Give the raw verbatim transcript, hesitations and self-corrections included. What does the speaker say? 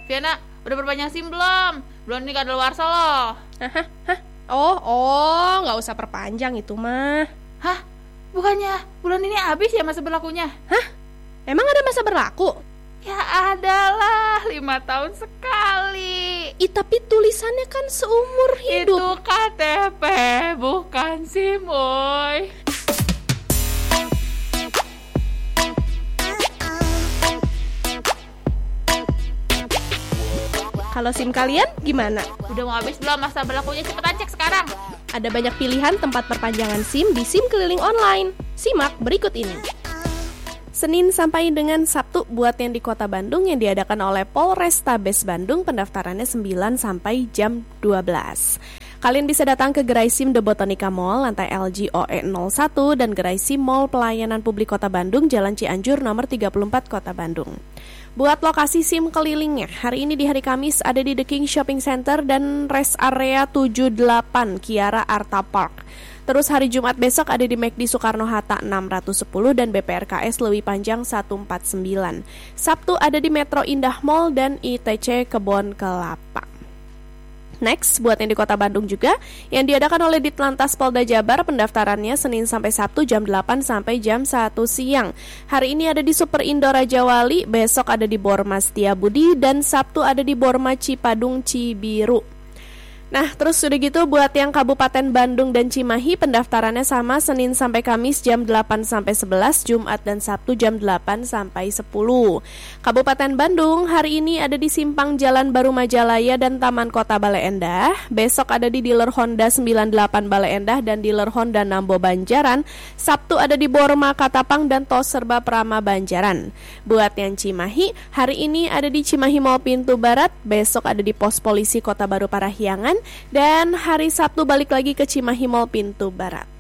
Viana, udah perpanjang SIM belum? Belum nih kadaluarsa loh. Hah? Hah? Oh, oh, nggak usah perpanjang itu mah. Hah? Bukannya bulan ini habis ya masa berlakunya? Hah? Emang ada masa berlaku? Ya adalah, lima tahun sekali. Ih, tapi tulisannya kan seumur hidup. Itu K T P, bukan SIM, woy. Kalau SIM kalian gimana? Udah mau habis belum masa berlakunya? Cepetan cek sekarang. Ada banyak pilihan tempat perpanjangan SIM di SIM keliling online. Simak berikut ini. Senin sampai dengan Sabtu buat yang di Kota Bandung yang diadakan oleh Polrestabes Bandung, pendaftarannya sembilan sampai jam dua belas. Kalian bisa datang ke gerai SIM The Botanica Mall, lantai L G O E nol satu dan gerai SIM Mall Pelayanan Publik Kota Bandung, Jalan Cianjur nomor tiga puluh empat Kota Bandung. Buat lokasi SIM kelilingnya, hari ini di hari Kamis ada di The King Shopping Center dan Rest Area tujuh puluh delapan Kiara Arta Park. Terus hari Jumat besok ada di McD Soekarno-Hatta enam ratus sepuluh dan B P R K S Lewi Panjang seratus empat puluh sembilan. Sabtu ada di Metro Indah Mall dan I T C Kebon Kelapa. Next, buat yang di Kota Bandung juga, yang diadakan oleh Ditlantas Polda Jabar, pendaftarannya Senin sampai Sabtu jam delapan sampai jam satu siang. Hari ini ada di Super Indo Raja Wali, besok ada di Borma Setiabudi, dan Sabtu ada di Borma Cipadung Cibiru. Nah, terus udah gitu buat yang Kabupaten Bandung dan Cimahi, pendaftarannya sama Senin sampai Kamis jam delapan sampai sebelas, Jumat dan Sabtu jam delapan sampai sepuluh. Kabupaten Bandung hari ini ada di Simpang Jalan Baru Majalaya dan Taman Kota Bale Endah. Besok ada di dealer Honda sembilan puluh delapan Bale Endah dan dealer Honda Nambo Banjaran. Sabtu ada di Borma Katapang dan Tos Serba Prama Banjaran. Buat yang Cimahi, hari ini ada di Cimahi Mall Pintu Barat, besok ada di Pos Polisi Kota Baru Parahyangan, dan hari Sabtu balik lagi ke Cimahi Mall Pintu Barat.